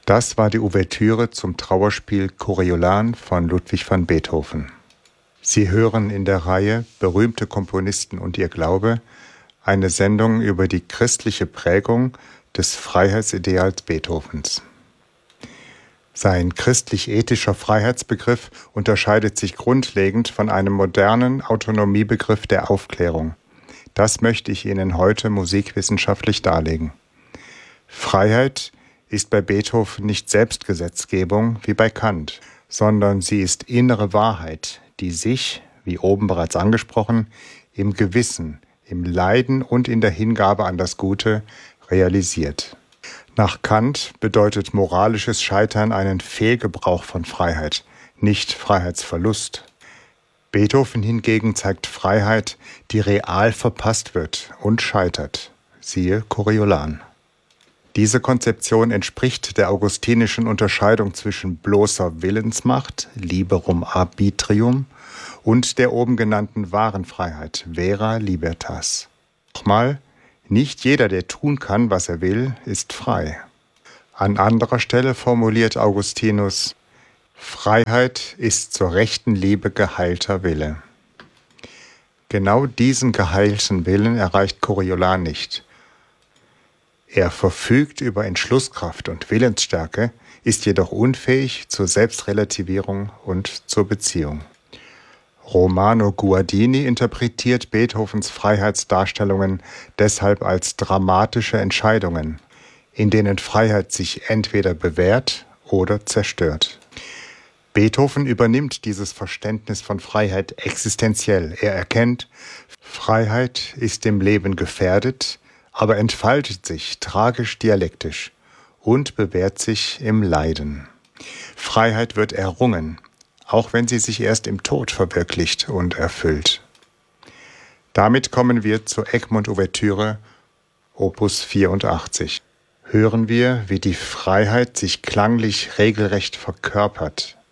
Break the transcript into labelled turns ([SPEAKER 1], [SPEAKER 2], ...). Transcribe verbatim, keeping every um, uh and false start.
[SPEAKER 1] Das war die Ouvertüre zum Trauerspiel Coriolan von Ludwig van Beethoven. Sie hören in der Reihe Berühmte Komponisten und ihr Glaube eine Sendung über die christliche Prägung des Freiheitsideals Beethovens. Sein christlich-ethischer Freiheitsbegriff unterscheidet sich grundlegend von einem modernen Autonomiebegriff der Aufklärung. Das möchte ich Ihnen heute musikwissenschaftlich darlegen. Freiheit ist bei Beethoven nicht Selbstgesetzgebung wie bei Kant, sondern sie ist innere Wahrheit, die sich, wie oben bereits angesprochen, im Gewissen, im Leiden und in der Hingabe an das Gute realisiert. Nach Kant bedeutet moralisches Scheitern einen Fehlgebrauch von Freiheit, nicht Freiheitsverlust. Beethoven hingegen zeigt Freiheit, die real verpasst wird und scheitert. Siehe Coriolan. Diese Konzeption entspricht der augustinischen Unterscheidung zwischen bloßer Willensmacht, liberum arbitrium, und der oben genannten wahren Freiheit, vera libertas. Nochmal, nicht jeder, der tun kann, was er will, ist frei. An anderer Stelle formuliert Augustinus: Freiheit ist zur rechten Liebe geheilter Wille. Genau diesen geheilten Willen erreicht Coriolan nicht. Er verfügt über Entschlusskraft und Willensstärke, ist jedoch unfähig zur Selbstrelativierung und zur Beziehung. Romano Guardini interpretiert Beethovens Freiheitsdarstellungen deshalb als dramatische Entscheidungen, in denen Freiheit sich entweder bewährt oder zerstört. Beethoven übernimmt dieses Verständnis von Freiheit existenziell. Er erkennt, Freiheit ist im Leben gefährdet, aber entfaltet sich tragisch dialektisch und bewährt sich im Leiden. Freiheit wird errungen, auch wenn sie sich erst im Tod verwirklicht und erfüllt. Damit kommen wir zur Egmont-Ouvertüre, Opus vierundachtzig. Hören wir, wie die Freiheit sich klanglich regelrecht verkörpert.